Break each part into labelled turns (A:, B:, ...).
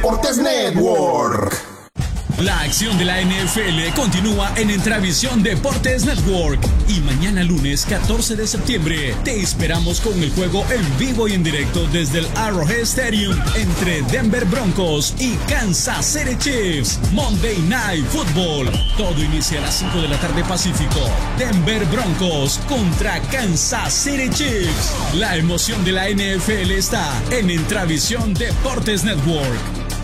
A: Deportes Network.
B: La acción de la NFL continúa en Entravisión Deportes Network y mañana lunes 14 de septiembre te esperamos con el juego en vivo y en directo desde el Arrowhead Stadium entre Denver Broncos y Kansas City Chiefs. Monday Night Football. Todo inicia a las 5 de la tarde Pacífico. Denver Broncos contra Kansas City Chiefs. La emoción de la NFL está en Entravisión Deportes Network.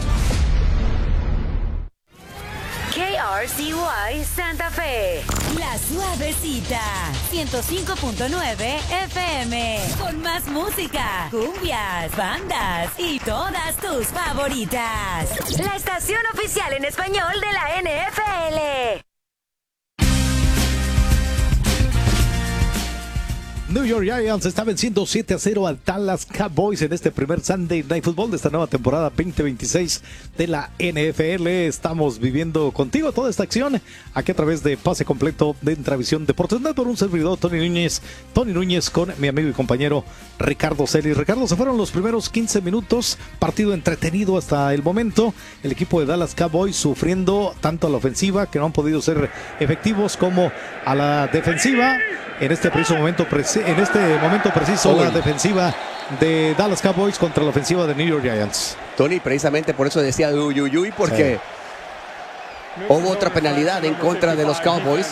C: RCY Santa Fe. La Suavecita. 105.9 FM. Con más música, cumbias, bandas y todas tus favoritas. La estación oficial en español de la NFL.
D: New York Giants está venciendo 7-0 al Dallas Cowboys en este primer Sunday Night Football de esta nueva temporada 2026 de la NFL. Estamos viviendo contigo toda esta acción aquí a través de Pase Completo de Entravisión Deportes Network. Un servidor, Tony Núñez con mi amigo y compañero Ricardo Celis. Ricardo, se fueron los primeros 15 minutos, partido entretenido hasta el momento. El equipo de Dallas Cowboys sufriendo tanto a la ofensiva, que no han podido ser efectivos, como a la defensiva. En este momento preciso, la defensiva de Dallas Cowboys contra la ofensiva de New York Giants.
E: Tony, precisamente por eso decía uy, porque hubo otra penalidad en contra de los Cowboys.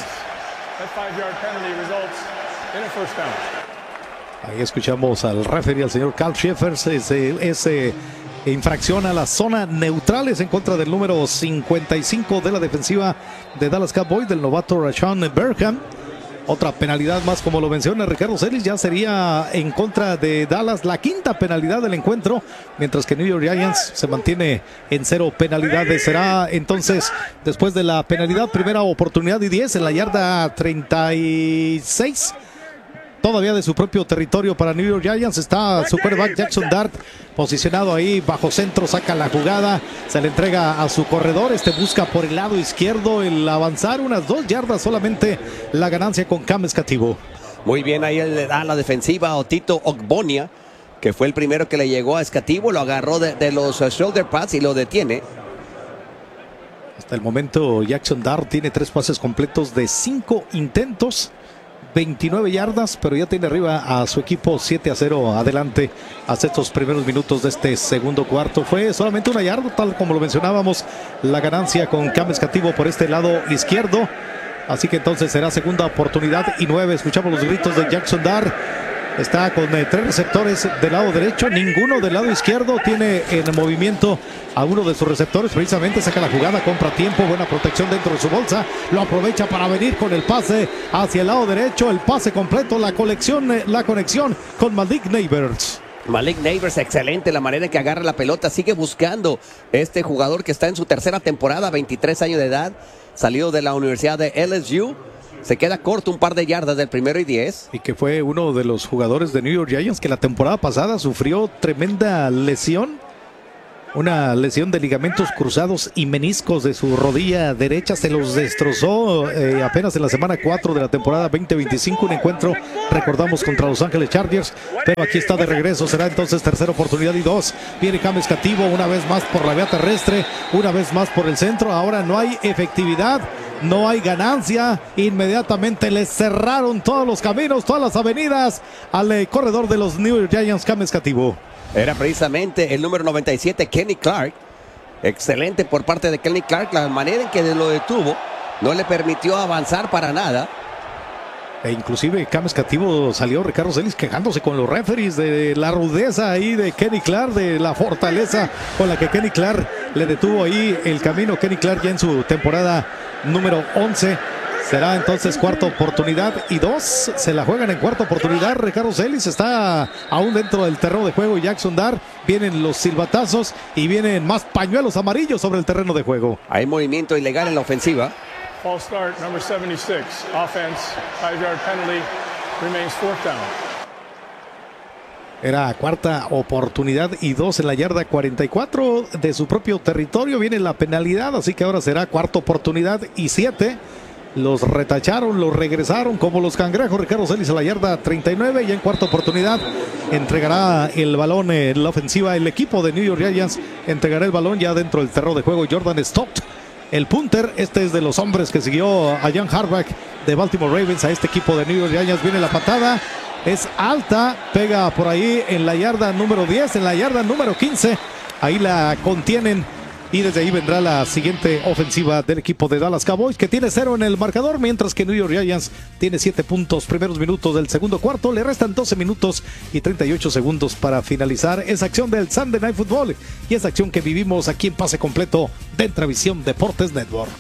D: Ahí escuchamos al referee, al señor Carl Schaeffer. Ese infracción a la zona neutrales en contra del número 55 de la defensiva de Dallas Cowboys, del novato Rashawn Berkham. Otra penalidad más, como lo menciona Ricardo Celis, ya sería en contra de Dallas la quinta penalidad del encuentro, mientras que New York Giants se mantiene en 0 penalidades. Será entonces, después de la penalidad, primera oportunidad y 10 en la yarda 36. Todavía de su propio territorio para New York Giants. Está su quarterback Jackson Dart posicionado ahí bajo centro, saca la jugada, se le entrega a su corredor. Busca por el lado izquierdo el avanzar unas 2 yardas, solamente la ganancia con Cam Escativo.
E: Muy bien, ahí le da la defensiva a Otito Ogbonia, que fue el primero que le llegó a Escativo, lo agarró de los shoulder pads y lo detiene.
D: Hasta el momento Jackson Dart tiene 3 pases completos de 5 intentos, 29 yardas, pero ya tiene arriba a su equipo 7-0 adelante hasta estos primeros minutos de este segundo cuarto. Fue solamente 1 yarda, tal como lo mencionábamos, la ganancia con Cam Escativo por este lado izquierdo. Así que entonces será segunda oportunidad y 9. Escuchamos los gritos de Jackson Dart. Está con 3 receptores del lado derecho, ninguno del lado izquierdo. Tiene en movimiento a uno de sus receptores, precisamente saca la jugada, compra tiempo, buena protección dentro de su bolsa, lo aprovecha para venir con el pase hacia el lado derecho, el pase completo, la conexión con Malik Neighbors.
E: Malik Neighbors, excelente la manera en que agarra la pelota, sigue buscando este jugador que está en su tercera temporada, 23 años de edad, salido de la Universidad de LSU. Se queda corto un par de yardas del 1º y 10.
D: Y que fue uno de los jugadores de New York Giants que la temporada pasada sufrió tremenda lesión. Una lesión de ligamentos cruzados y meniscos de su rodilla derecha. Se los destrozó apenas en la semana 4 de la temporada 2025. Un encuentro, recordamos, contra Los Ángeles Chargers. Pero aquí está de regreso. Será entonces tercera oportunidad y 2. Viene Cam Escativo una vez más por la vía terrestre. Una vez más por el centro. Ahora no hay efectividad. No hay ganancia. Inmediatamente le cerraron todos los caminos, todas las avenidas al corredor de los New York Giants, Cam Escativo.
E: Era precisamente el número 97, Kenny Clark. Excelente por parte de Kenny Clark. La manera en que lo detuvo no le permitió avanzar para nada.
D: E inclusive Cam Escativo salió, Ricardo Celis, quejándose con los referees de la rudeza ahí de Kenny Clark, de la fortaleza con la que Kenny Clark le detuvo ahí el camino. Kenny Clark ya en su temporada número 11. Será entonces cuarta oportunidad y 2. Se la juegan en cuarta oportunidad. Ricardo Celis está aún dentro del terreno de juego. Jackson Dart, vienen los silbatazos y vienen más pañuelos amarillos sobre el terreno de juego.
E: Hay movimiento ilegal en la ofensiva.
F: False start, number 76. Offense, 5-yard penalty, remains 4th down.
D: Era cuarta oportunidad y 2 en la yarda 44 de su propio territorio. Viene la penalidad, así que ahora será cuarta oportunidad y 7. los retacharon, los regresaron como los cangrejos. Ricardo Celis a la yarda 39 y en cuarta oportunidad entregará el balón en la ofensiva. El equipo de New York Giants entregará el balón ya dentro del terreno de juego. Jordan Stout, el punter, este es de los hombres que siguió a Jan Harbaugh de Baltimore Ravens a este equipo de New York Giants. Viene la patada, es alta, pega por ahí en la yarda número 10, en la yarda número 15, ahí la contienen. Y desde ahí vendrá la siguiente ofensiva del equipo de Dallas Cowboys, que tiene 0 en el marcador, mientras que New York Giants tiene 7 puntos. Primeros minutos del segundo cuarto, le restan 12 minutos y 38 segundos para finalizar esa acción del Sunday Night Football y esa acción que vivimos aquí en Pase Completo de Entravisión Deportes Network.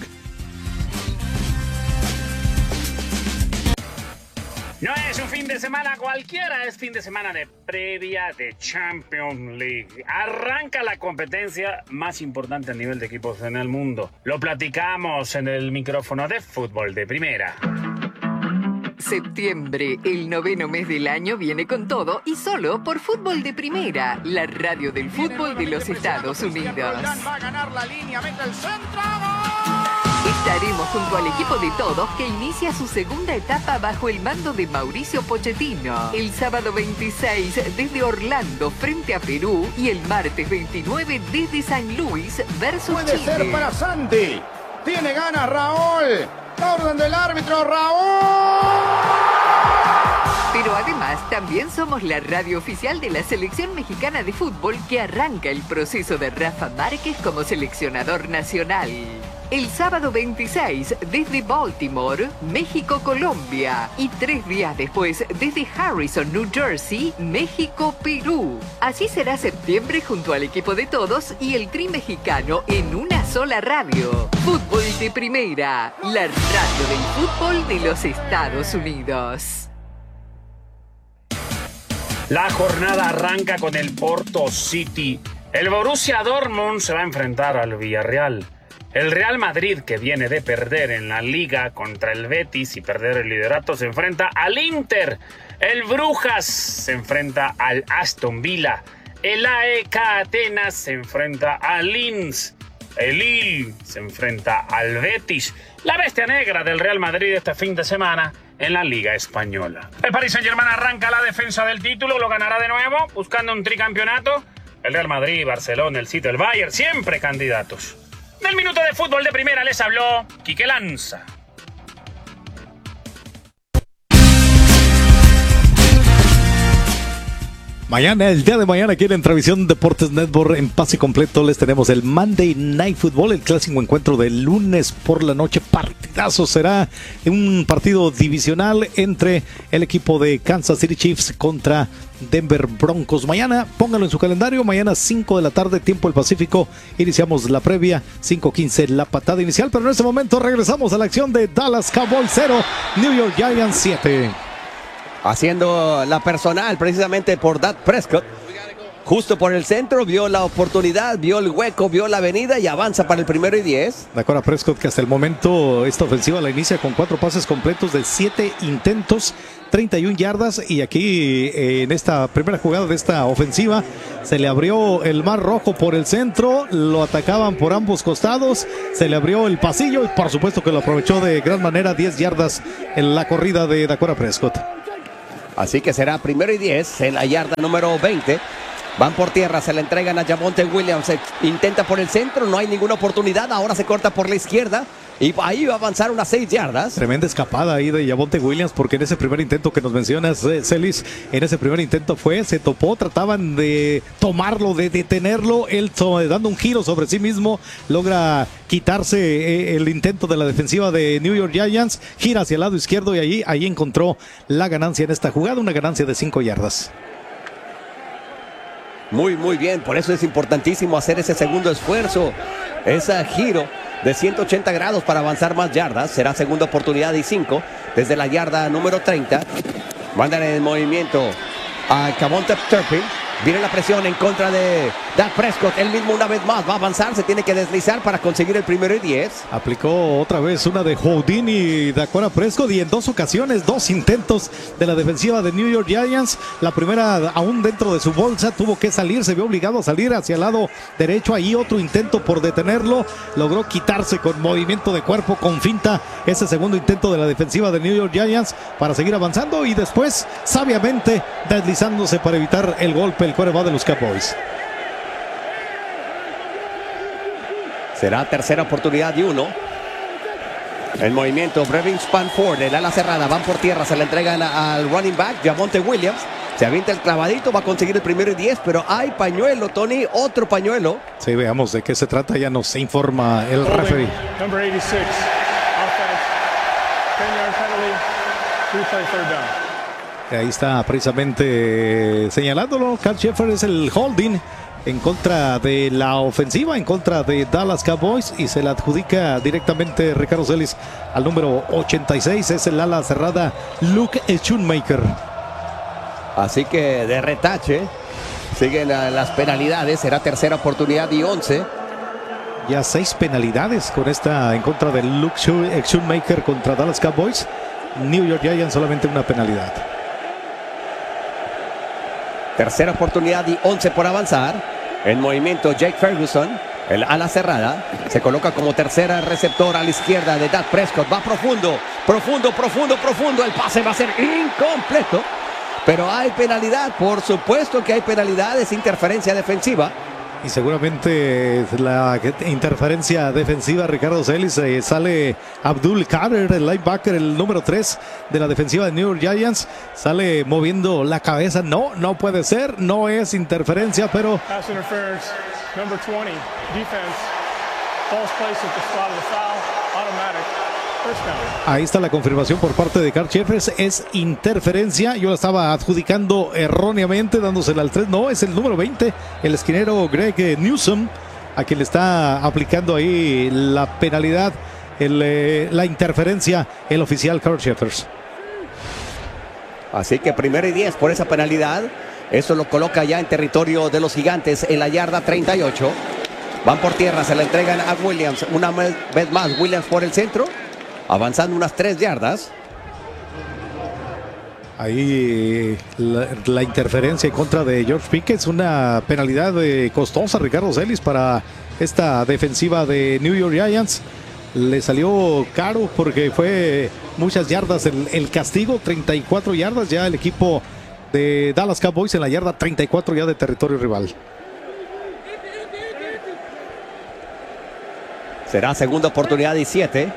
G: No es un fin de semana cualquiera, es fin de semana de previa de Champions League. Arranca la competencia más importante a nivel de equipos en el mundo. Lo platicamos en el micrófono de Fútbol de Primera.
H: Septiembre, el noveno mes del año, viene con todo y solo por Fútbol de Primera, la radio del fútbol de los Estados Unidos.
A: Va a ganar la línea, mete el centro.
H: Estaremos junto al equipo de todos que inicia su segunda etapa bajo el mando de Mauricio Pochettino. El sábado 26 desde Orlando frente a Perú y el martes 29 desde San Luis versus
A: Puede
H: Chile.
A: ser para Santi. Tiene ganas Raúl. Orden del árbitro, Raúl.
H: Pero además también somos la radio oficial de la selección mexicana de fútbol que arranca el proceso de Rafa Márquez como seleccionador nacional. El sábado 26 desde Baltimore, México-Colombia y 3 días después desde Harrison, New Jersey, México-Perú. Así será septiembre junto al equipo de todos y el Tri mexicano en una sola radio. Fútbol de Primera, la radio del fútbol de los Estados Unidos.
G: La jornada arranca con el Porto City. El Borussia Dortmund se va a enfrentar al Villarreal. El Real Madrid, que viene de perder en la Liga contra el Betis y perder el liderato, se enfrenta al Inter. El Brujas se enfrenta al Aston Villa. El AEK Atenas se enfrenta al Linz. El Lille se enfrenta al Betis. La bestia negra del Real Madrid este fin de semana en la Liga Española. El Paris Saint-Germain arranca la defensa del título, lo ganará de nuevo, buscando un tricampeonato. El Real Madrid, Barcelona, el City, el Bayern, siempre candidatos. Del minuto de Fútbol de Primera les habló Quique Lanza.
D: Mañana, el día de mañana, aquí en Entravisión Deportes Network, en Pase Completo, les tenemos el Monday Night Football, el clásico encuentro del lunes por la noche. Partidazo, será un partido divisional entre el equipo de Kansas City Chiefs contra Denver Broncos. Mañana, pónganlo en su calendario, mañana 5 de la tarde, tiempo del Pacífico, iniciamos la previa, 5:15 la patada inicial, pero en este momento regresamos a la acción de Dallas Cowboys 0, New York Giants 7.
E: Haciendo la personal precisamente por Dak Prescott. Justo por el centro, vio la oportunidad, vio el hueco, vio la avenida y avanza para el 1 y 10.
D: Dakota Prescott, que hasta el momento esta ofensiva la inicia con 4 pases completos de 7 intentos, 31 yardas. Y aquí en esta primera jugada de esta ofensiva se le abrió el mar rojo por el centro, lo atacaban por ambos costados, se le abrió el pasillo y por supuesto que lo aprovechó de gran manera, 10 yardas en la corrida de Dakota Prescott.
E: Así que será 1 y 10 en la yarda número 20. Van por tierra, se la entregan a Javonte Williams. Se intenta por el centro, no hay ninguna oportunidad. Ahora se corta por la izquierda y ahí va a avanzar unas 6 yardas.
D: Tremenda escapada ahí de Javonte Williams, porque en ese primer intento que nos mencionas, Celis, en ese primer intento se topó, trataban de tomarlo, de detenerlo. Él dando un giro sobre sí mismo, logra quitarse el intento de la defensiva de New York Giants, gira hacia el lado izquierdo y ahí encontró la ganancia en esta jugada, una ganancia de 5 yardas.
E: Muy, muy bien, por eso es importantísimo hacer ese segundo esfuerzo, ese giro de 180 grados para avanzar más yardas. Será segunda oportunidad y 5 desde la yarda número 30. Mandan en movimiento a Javonte Turpin. Viene la presión en contra de Dak Prescott, él mismo una vez más va a avanzar, se tiene que deslizar para conseguir el 1º y 10.
D: Aplicó otra vez una de Houdini, Dakora Prescott, y en 2 ocasiones, 2 intentos de la defensiva de New York Giants. La primera, aún dentro de su bolsa, tuvo que salir, se vio obligado a salir hacia el lado derecho. Ahí otro intento por detenerlo, logró quitarse con movimiento de cuerpo, con finta, ese segundo intento de la defensiva de New York Giants para seguir avanzando, y después sabiamente deslizándose para evitar el golpe el quarterback de los Cowboys.
E: Será tercera oportunidad y 1. En movimiento, Brevin Spanford, el ala cerrada, van por tierra, se la entregan al running back, Javonte Williams. Se avienta el clavadito, va a conseguir el 1º y 10, pero hay pañuelo, Tony, otro pañuelo.
D: Sí, veamos de qué se trata, ya nos informa el referee.
F: Number 86, offense, 10-yard penalty, replay third down.
D: Ahí está precisamente señalándolo. Carl Sheffer, es el holding en contra de la ofensiva, en contra de Dallas Cowboys, y se la adjudica directamente Ricardo Celis al número 86, es el ala cerrada Luke Schoonmaker.
E: Así que de retache siguen las penalidades, será tercera oportunidad y 11.
D: Ya 6 penalidades con esta en contra de Luke Schoonmaker contra Dallas Cowboys. New York Giants solamente una penalidad.
E: Tercera oportunidad y 11 por avanzar. En movimiento, Jake Ferguson, el ala cerrada, se coloca como tercera receptor a la izquierda de Dak Prescott. Va profundo. El pase va a ser incompleto. Pero hay penalidad, por supuesto que hay penalidad, es interferencia defensiva.
D: Y seguramente la interferencia defensiva, Ricardo Celis, sale Abdul Carter, el linebacker, el número 3 de la defensiva de New York Giants, sale moviendo la cabeza. No puede ser, no es interferencia, pero...
F: Pass interference, number 20, defense, false place at the spot of the foul, automatic.
D: Ahí está la confirmación por parte de Carl Jeffers, es interferencia. Yo la estaba adjudicando erróneamente, dándosela al 3. No, es el número 20, el esquinero Greg Newsom, a quien le está aplicando ahí la penalidad, la interferencia, el oficial Carl Jeffers.
E: Así que 1º y 10 por esa penalidad. Eso lo coloca ya en territorio de los Gigantes en la yarda 38. Van por tierra, se la entregan a Williams. Una vez más, Williams por el centro, avanzando unas 3 yardas.
D: Ahí la interferencia en contra de George Pickens, es una penalidad costosa, Ricardo Celis, para esta defensiva de New York Giants. Le salió caro porque fue muchas yardas el castigo, 34 yardas ya el equipo de Dallas Cowboys en la yarda 34 ya de territorio rival.
E: Será segunda oportunidad y 7.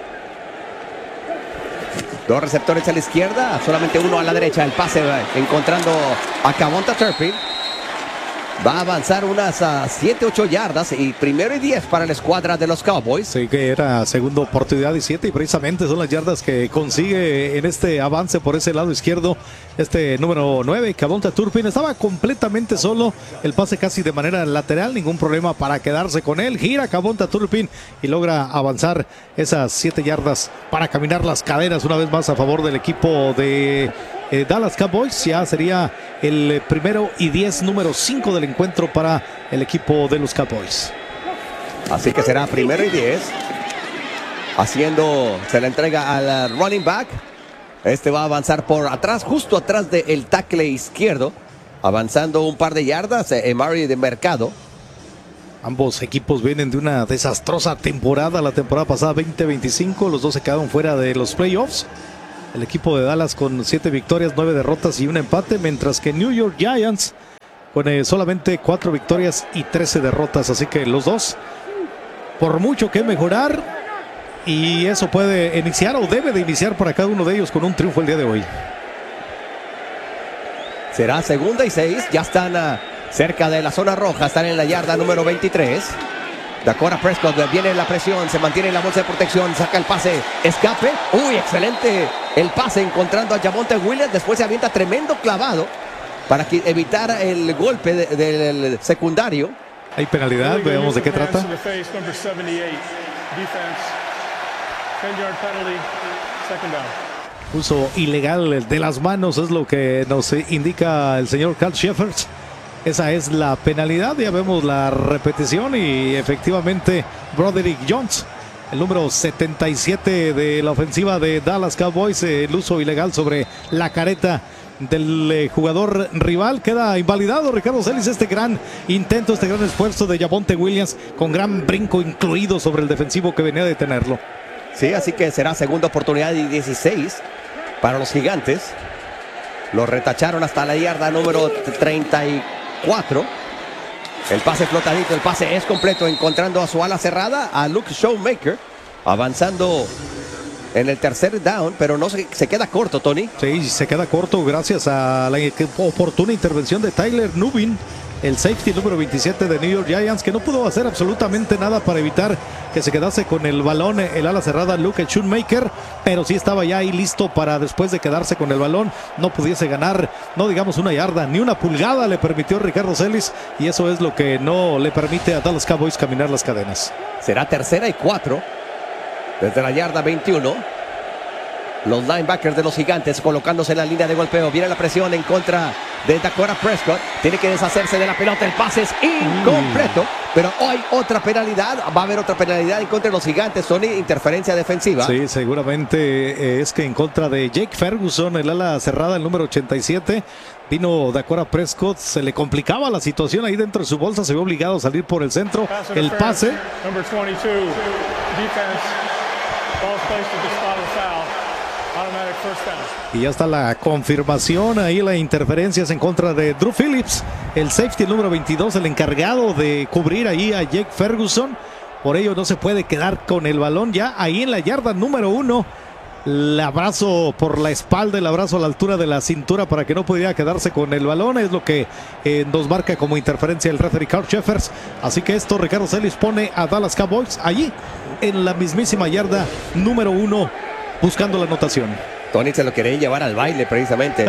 E: 2 receptores a la izquierda, solamente uno a la derecha. El pase encontrando a Kavonta Turpin. Va a avanzar unas 7-8 yardas y 1º y 10 para la escuadra de los Cowboys.
D: Sí, que era segunda oportunidad y 7, y precisamente son las yardas que consigue en este avance por ese lado izquierdo este número 9, Kavonta Turpin. Estaba completamente solo, el pase casi de manera lateral, ningún problema para quedarse con él. Gira Kavonta Turpin y logra avanzar esas 7 yardas para caminar las cadenas una vez más a favor del equipo de Dallas Cowboys. Ya sería el 1º y 10, número 5 del encuentro para el equipo de los Cowboys.
E: Así que será 1º y 10. Se la entrega al running back. Este va a avanzar por atrás, justo atrás del tackle izquierdo. Avanzando un par de yardas, Emari de Mercado.
D: Ambos equipos vienen de una desastrosa temporada. La temporada pasada 20-25, los dos se quedaron fuera de los playoffs. El equipo de Dallas con 7 victorias, 9 derrotas y un empate, mientras que New York Giants con solamente 4 victorias y 13 derrotas. Así que los dos, por mucho que mejorar, y eso puede iniciar o debe de iniciar para cada uno de ellos con un triunfo el día de hoy.
E: Será segunda y 6, ya están cerca de la zona roja, están en la yarda número 23. Dakora Prescott, viene la presión, se mantiene en la bolsa de protección, saca el pase, escape. Uy, excelente el pase encontrando a Javonte Williams, después se avienta tremendo clavado para evitar el golpe del secundario.
D: Hay penalidad, veamos de qué trata. Uso ilegal de las manos es lo que nos indica el señor Carl Sheffers. Esa es la penalidad. Ya vemos la repetición y efectivamente Broderick Jones, el número 77 de la ofensiva de Dallas Cowboys, el uso ilegal sobre la careta del jugador rival, queda invalidado. Ricardo Celis, este gran intento, este gran esfuerzo de Javonte Williams, con gran brinco incluido sobre el defensivo que venía a detenerlo.
E: Sí, así que será segunda oportunidad y 16 para los Gigantes. Lo retacharon hasta la yarda número 34. El pase flotadito, el pase es completo, encontrando a su ala cerrada, a Luke Schoonmaker, avanzando en el tercer down, pero no se queda corto, Tony.
D: Sí, se queda corto gracias a la oportuna intervención de Tyler Nubin, el safety número 27 de New York Giants, que no pudo hacer absolutamente nada para evitar que se quedase con el balón el ala cerrada Luke Schoonmaker, pero sí estaba ya ahí listo para, después de quedarse con el balón, no pudiese ganar, no digamos una yarda, ni una pulgada le permitió Ricardo Celis, y eso es lo que no le permite a Dallas Cowboys caminar las cadenas.
E: Será 3rd y 4 desde la yarda 21. Los linebackers de los Gigantes colocándose en la línea de golpeo. Viene la presión en contra de Dakota Prescott. Tiene que deshacerse de la pelota. El pase es incompleto. Pero hay otra penalidad. Va a haber otra penalidad en contra de los Gigantes. Sony, interferencia defensiva.
D: Sí, seguramente es que en contra de Jake Ferguson, el ala cerrada, el número 87. Vino Dakota Prescott. Se le complicaba la situación ahí dentro de su bolsa. Se vio obligado a salir por el centro. El pase.
F: Number 22, defense, ball placed at the spot of the foul. Automatic first down.
D: Y ya está la confirmación, ahí la interferencia es en contra de Drew Phillips, el safety número 22, el encargado de cubrir ahí a Jake Ferguson. Por ello no se puede quedar con el balón ya ahí en la yarda número 1. El abrazo por la espalda, el abrazo a la altura de la cintura para que no pudiera quedarse con el balón, es lo que nos marca como interferencia el referee Carl Cheffers. Así que esto, Ricardo Celis pone a Dallas Cowboys allí en la mismísima yarda número 1, buscando la anotación.
E: Tony se lo quería llevar al baile precisamente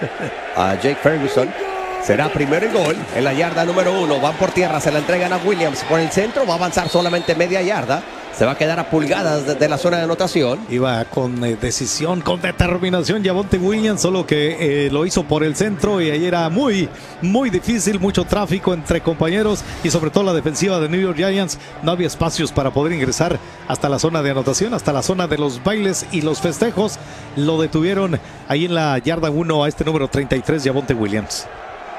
E: a Jake Ferguson. Será primero y gol en la yarda número 1. Van por tierra, se la entregan a Williams por el centro. Va a avanzar solamente media yarda. Se va a quedar a pulgadas de la zona de anotación.
D: Iba con decisión, con determinación Javonte Williams, solo que lo hizo por el centro y ahí era muy, muy difícil, mucho tráfico entre compañeros y sobre todo la defensiva de New York Giants. No había espacios para poder ingresar hasta la zona de anotación, hasta la zona de los bailes y los festejos. Lo detuvieron ahí en la yarda 1 a este número 33, Javonte Williams.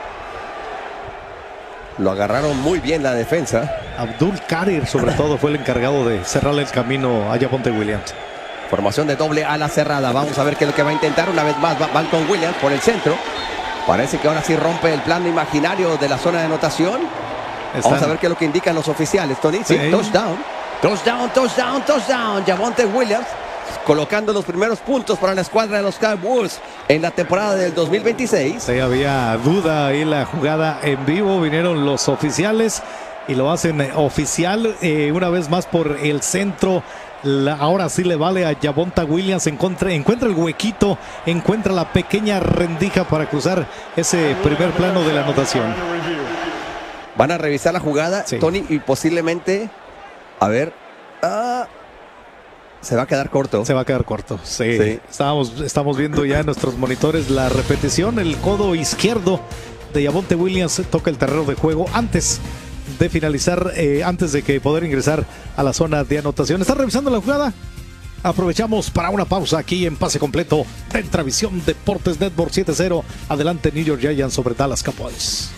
E: Lo agarraron muy bien la defensa.
D: Abdul Kadir sobre todo fue el encargado de cerrarle el camino a Javonte Williams.
E: Formación de doble ala cerrada. Vamos a ver qué es lo que va a intentar. Una vez más van con Williams por el centro. Parece que ahora sí rompe el plano imaginario de la zona de anotación. Vamos a ver qué es lo que indican los oficiales, Tony. Sí, touchdown. Touchdown, touchdown, touchdown. Javonte Williams colocando los primeros puntos para la escuadra de los Cowboys en la temporada del 2026.
D: Sí, había duda ahí la jugada en vivo. Vinieron los oficiales y lo hacen oficial una vez más por el centro. Ahora sí le vale a Javonte Williams. Encuentra el huequito, encuentra la pequeña rendija para cruzar ese primer plano de la anotación.
E: Van a revisar la jugada, sí, Tony, y posiblemente, a ver, se va a quedar corto.
D: Se va a quedar corto, sí. Estamos viendo ya en nuestros monitores la repetición. El codo izquierdo de Javonte Williams toca el terreno de juego antes de finalizar, antes de que poder ingresar a la zona de anotación. ¿Está revisando la jugada? Aprovechamos para una pausa aquí en Pase Completo de Intravisión Deportes Network 7-0. Adelante New York Giants sobre Dallas Cowboys.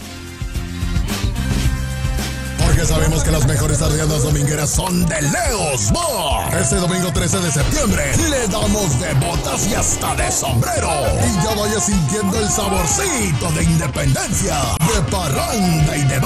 I: Porque sabemos que las mejores tardeadas domingueras son de Leo's Bar. Este domingo 13 de septiembre le damos de botas y hasta de sombrero. Y ya vaya sintiendo el saborcito de independencia, de parranda y de